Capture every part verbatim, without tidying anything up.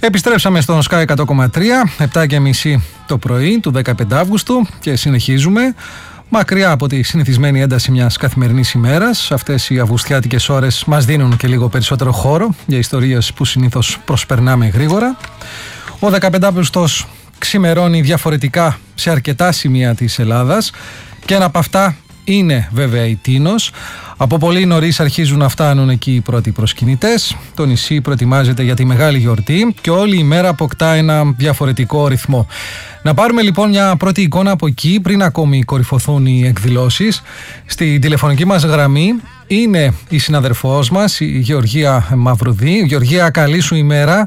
Επιστρέψαμε στον Sky εκατό κόμμα τρία, επτά και μισή το πρωί του δεκαπέντε Αυγούστου και συνεχίζουμε. Μακριά από τη συνηθισμένη ένταση μιας καθημερινής ημέρας, αυτές οι αυγουστιάτικες ώρες μας δίνουν και λίγο περισσότερο χώρο για ιστορίες που συνήθως προσπερνάμε γρήγορα. Ο δεκαπέντε Αυγούστος ξημερώνει διαφορετικά σε αρκετά σημεία της Ελλάδας και ένα από αυτά είναι βέβαια η Τίνος. Από πολύ νωρίς αρχίζουν να φτάνουν εκεί οι πρώτοι προσκυνητές. Το νησί προετοιμάζεται για τη μεγάλη γιορτή και όλη η μέρα αποκτά ένα διαφορετικό ρυθμό. Να πάρουμε λοιπόν μια πρώτη εικόνα από εκεί πριν ακόμη κορυφωθούν οι εκδηλώσεις. Στη τηλεφωνική μας γραμμή είναι η συναδερφός μας, η Γεωργία Μαυρουδή. Γεωργία, καλή σου ημέρα.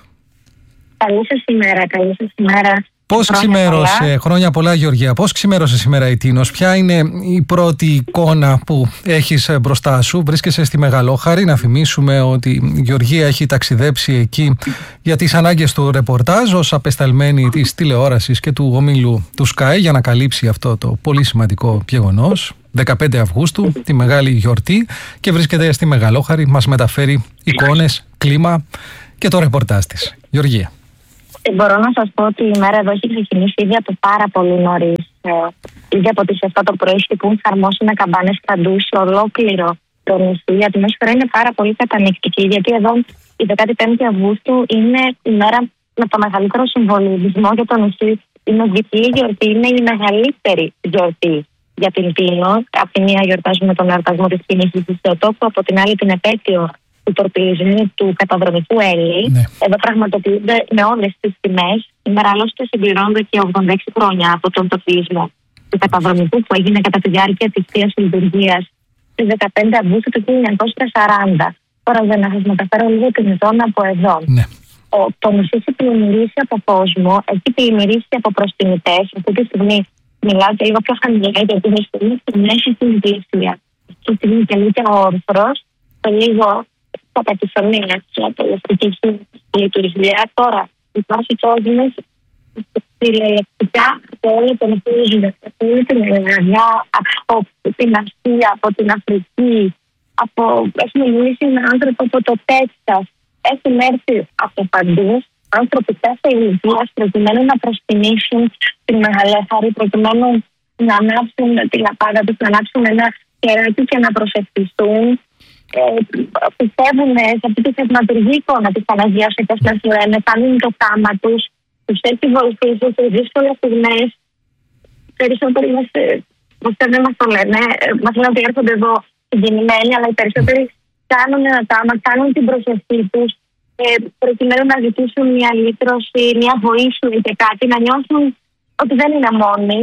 Καλή σας ημέρα, καλή σας ημέρα. Πώς ξημέρωσε, πολλά. χρόνια πολλά Γεωργία, πώς ξημέρωσε σήμερα η Τίνος, ποια είναι η πρώτη εικόνα που έχεις μπροστά σου? Βρίσκεσαι στη Μεγαλόχαρη, να θυμίσουμε ότι η Γεωργία έχει ταξιδέψει εκεί για τις ανάγκες του ρεπορτάζ ως απεσταλμένη της τηλεόρασης και του ομίλου του Sky για να καλύψει αυτό το πολύ σημαντικό γεγονός, δεκαπέντε Αυγούστου, τη μεγάλη γιορτή, και βρίσκεται στη Μεγαλόχαρη, μας μεταφέρει εικόνες, κλίμα και το ρεπορτάζ της. Γεωργία. Μπορώ να σας πω ότι η μέρα εδώ έχει ξεκινήσει ήδη από πάρα πολύ νωρίς. Ε, ήδη από τις επτά το πρωί χτυπούν χαρμόσυνα καμπάνες παντού σε ολόκληρο το νησί. Η ατμόσφαιρα είναι πάρα πολύ κατανοητική, γιατί εδώ η δεκαπέντε Αυγούστου είναι η μέρα με το μεγαλύτερο συμβολισμό για το νησί. Είναι διπλή γιορτή, είναι η μεγαλύτερη γιορτή για την Τίνο. Από τη μία γιορτάζουμε τον εορτασμό της κίνησης της Θεοτόκου, από την άλλη την επέτειο του τορπιλισμού του καταδρομικού Έλλη. Ναι. Εδώ πραγματοποιούνται με όλες τις τιμές. Σήμερα άλλωστε συμπληρώνονται και ογδόντα έξι χρόνια από τον τορπιλισμό του καταδρομικού που έγινε κατά τη διάρκεια της θείας λειτουργίας στις δεκαπέντε Αυγούστου του χίλια εννιακόσια σαράντα. Τώρα για να σας μεταφέρω λίγο την εικόνα από εδώ. Ναι. Ο, το νησί έχει πλημμυρίσει από κόσμο, έχει πλημμυρίσει από προσκυνητές. Αυτή τη στιγμή μιλάω και λίγο πιο χαμηλά, γιατί είναι στη μέση της Δύσσια. Αυτή τη στιγμή τελείται ο όρθρος, το λίγο κατά τη φωνή της απολευτικής λειτουργία. Τώρα υπάρχει κόσμος τηλεοπτικά από όλο τον κόσμο, από όλη την Ελλάδα, από την Ασία, από την Αφρική. Από... Έχουμε μιλήσει με άνθρωποι από το Τέξας. Έχουν έρθει από παντού άνθρωποι κάθε ηλικίας προκειμένου να προσκυνήσουν την Μεγαλόχαρη, προκειμένου να ανάψουν την λαπάδα τους, να ανάψουν ένα κεράκι και να προσευχηθούν. Ε, πιστεύουν σε αυτή τη θαυματουργή εικόνα της Παναγίας, όπως μας λένε, κάνουν το κάμα τους, τους έχει βοηθήσει σε δύσκολες στιγμές. Περισσότεροι μας, δεν μας το λένε, μας λένε ότι έρχονται εδώ συγκινημένοι, αλλά οι περισσότεροι κάνουν ένα κάμα, κάνουν την προσευχή τους, ε, προκειμένου να ζητήσουν μια λύτρωση, μια βοήθεια και κάτι, να νιώσουν ότι δεν είναι μόνοι.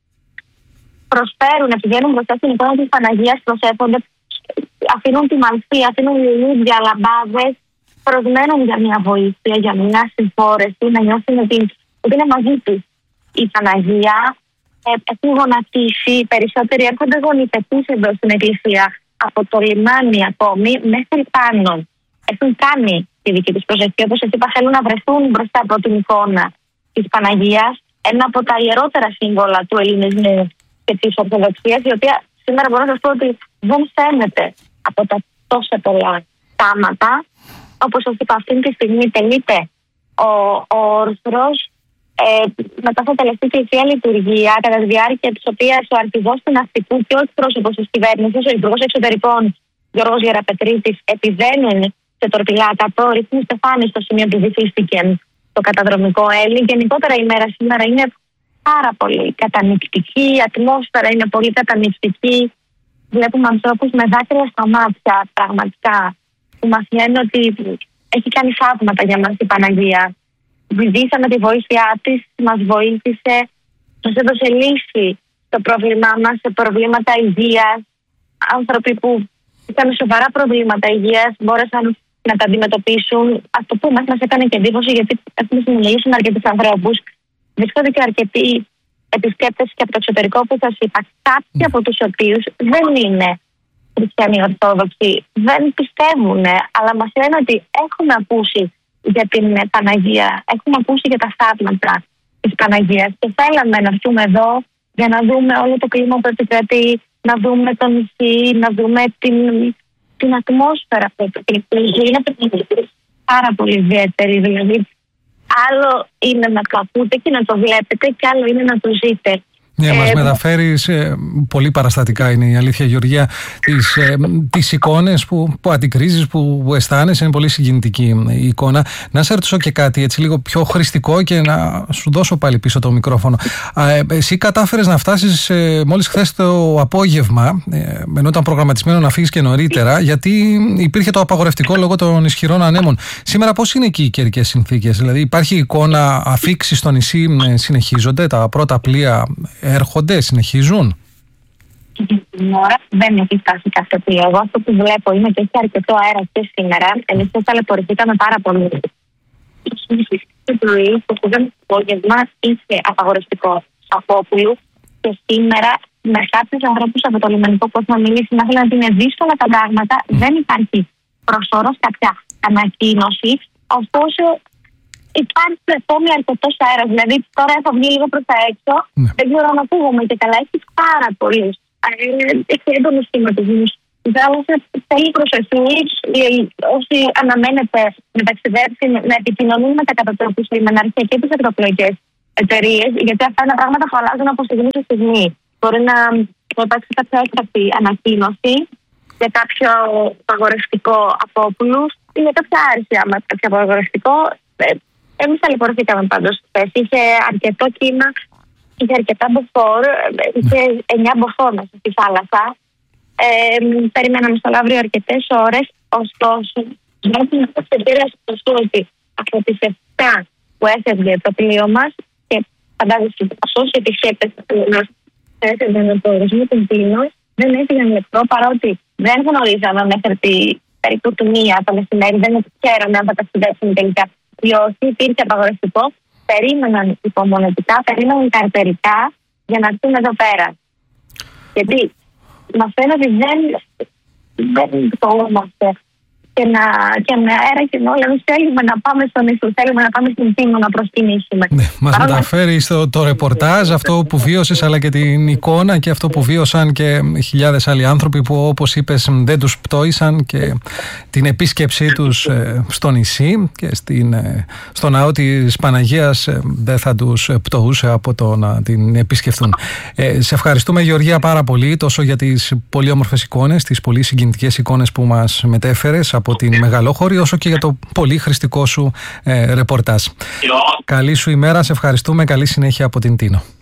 Προσφέρουν, πηγαίνουν μπροστά στην εικόνα της Παναγίας, προσεύχονται, αφήνουν τη μαλφή, αφήνουν λουλούδια, λαμπάδες, προσμένουν για μια βοήθεια, για μια συμφόρεση, να νιώθουν ότι, ότι είναι μαζί τους η Παναγία. Ε, έχουν γονατίσει, περισσότεροι έρχονται γονιτετούς εδώ στην εκκλησία, από το λιμάνι ακόμη μέχρι πάνω. Έχουν κάνει τη δική τους προσευχή, όπως σας είπα, θέλουν να βρεθούν μπροστά από την εικόνα της Παναγίας, ένα από τα ιερότερα σύμβολα του ελληνισμού και της Ορθοδοξίας, η οποία σήμερα μπορώ να σας πω ότι δεν φαίνεται από τα τόσα πολλά θάματα. Όπως σας είπα, αυτή τη στιγμή τελείται ο, ο όρθρος. Ε, μετά θα τελεστεί και η θεία λειτουργία, κατά τη διάρκεια της οποίας ο αρχηγός του ναυτικού και ο εκπρόσωπος της κυβέρνησης, ο υπουργός εξωτερικών Γιώργος Γεραπετρίτης, επιδένουν σε τορπιλάτα το ρυθμού στεφάνι στο σημείο που βυθίστηκε το καταδρομικό Έλλη. Γενικότερα η μέρα σήμερα είναι πάρα πολύ κατανοητική, η ατμόσφαιρα είναι πολύ κατανοητική. Βλέπουμε ανθρώπους με δάκρυα στα μάτια, πραγματικά, που μας λένε ότι έχει κάνει θαύματα για μας η Παναγία. Ζητήσαμε τη βοήθειά της, μας βοήθησε, μας έδωσε λύση στο πρόβλημά μας, σε προβλήματα υγείας. Άνθρωποι που είχαν σοβαρά προβλήματα υγείας μπόρεσαν να τα αντιμετωπίσουν. Αυτό που μας, μας έκανε και εντύπωση, γιατί έχουμε συνομιλήσει με αρκετούς ανθρώπους. Βρίσκονται και αρκετοί επισκέπτες και από το εξωτερικό που σας είπα, κάποιοι από τους οποίους δεν είναι χριστιανοί Ορθόδοξοι, δεν πιστεύουν, αλλά μας λένε ότι έχουν ακούσει για την Παναγία, έχουμε ακούσει για τα θαύματα της Παναγίας και θέλαμε να έρθουμε εδώ για να δούμε όλο το κλίμα που επικρατεί, να δούμε το νησί, να δούμε την, την ατμόσφαιρα που επικρατεί. Είναι πάρα πολύ ιδιαίτερη, δηλαδή άλλο είναι να το ακούτε και να το βλέπετε, και άλλο είναι να το ζείτε. Ναι, μας ε, μεταφέρεις ε, πολύ παραστατικά, είναι η αλήθεια, Γεωργία, τις, ε, τις εικόνες που, που αντικρίζεις, που, που αισθάνεσαι. Είναι πολύ συγκινητική η εικόνα. Να σε ρωτήσω και κάτι έτσι λίγο πιο χρηστικό και να σου δώσω πάλι πίσω το μικρόφωνο. Ε, εσύ κατάφερες να φτάσεις ε, μόλις χθες το απόγευμα, ε, ενώ ήταν προγραμματισμένο να φύγεις και νωρίτερα, γιατί υπήρχε το απαγορευτικό λόγω των ισχυρών ανέμων. Σήμερα πώς είναι εκεί οι καιρικές συνθήκες? Δηλαδή υπάρχει εικόνα, αφίξεις στο νησί ε, συνεχίζονται, τα πρώτα πλοία έρχονται, συνεχίζουν? Την ώρα δεν έχει φτάσει κάθε πλοίο. Εγώ αυτό που βλέπω είναι ότι έχει αρκετό αέρα και σήμερα. Εμείς ταλαιπωρηθήκαμε πάρα πολύ. Το πρωί, το πήγαμε το απόγευμα, είχε απαγορευτικό Σαφόπουλου, και σήμερα με κάποιους ανθρώπους από το λιμενικό που έχουμε μιλήσει να θέλουν ότι είναι δύσκολα τα πράγματα. Δεν υπάρχει προς όρος κάποια ανακοίνωση. Ωστόσο, υπάρχει ακόμη αρκετό αέρα. Δηλαδή, τώρα έχω βγει λίγο προς τα έξω. Ναι. Δεν ξέρω αν ακούγομαι και καλά. Έχει πάρα πολύ. Έχει έντονο σχηματισμό. Η θάλασσα θέλει προσοχή. Όσοι αναμένεται να ταξιδέψει, να επικοινωνούν με τα κατατόπου λιμενάρχια και τις ακτοπλοϊκές εταιρείες, γιατί αυτά είναι πράγματα που αλλάζουν από στιγμή σε στιγμή. Μπορεί να υπάρξει κάποια έκτακτη ανακοίνωση για κάποιο απαγορευτικό απόπουλους ή για κάποια άρση. Άμα κάποιο απαγορευτικό. Εμείς ταλαιπωρηθήκαμε πάντως χθες. Είχε αρκετό κύμα, είχε αρκετά μποφόρ, είχε εννιά μποφόρ μέσα στη θάλασσα. Ε, περιμέναμε στο Λαύριο αρκετές ώρες, ωστόσο, δεν αυτό επηρέασε το ότι από τις επτά που έφευγε το πλοίο μας, και φαντάζεστε πόσο επισκέπτες το πλοίο μας έφευγαν με το ορισμό των πλοίων, δεν έφυγαν λεπτό, παρότι δεν γνωρίζαμε μέχρι περίπου του μία το μεσημέρι, δεν ξέραμε αν θα ταξιδέψουμε τελικά. Διότι υπήρχε απαγορευτικό, περίμεναν υπομονετικά, περίμεναν καρτερικά για να έρθουν εδώ πέρα. Γιατί μας φαίνεται ότι δεν, δεν πτωούμαστε και, να, και με αέρα και με όλα. Εμείς θέλουμε να πάμε στον νησί, θέλουμε να πάμε στην Τίνο να προσκυνήσουμε. Ναι, μας μεταφέρει το, το ρεπορτάζ, αυτό που βίωσες, αλλά και την εικόνα και αυτό που βίωσαν και χιλιάδες άλλοι άνθρωποι που, όπως είπες, δεν τους πτώησαν, και την επίσκεψή τους ε, στο νησί και στην, ε, στο ναό της Παναγίας ε, δεν θα τους πτωούσε από το να την επισκεφθούν. Ε, σε ευχαριστούμε, Γεωργία, πάρα πολύ, τόσο για τις πολύ όμορφες εικόνες, τις πολύ συγκινητικές εικόνες που μας μετέφερες από την Μεγαλόχωρη, όσο και για το πολύ χρηστικό σου ε, ρεπορτάζ. Καλή σου ημέρα, σε ευχαριστούμε, καλή συνέχεια από την Τίνο.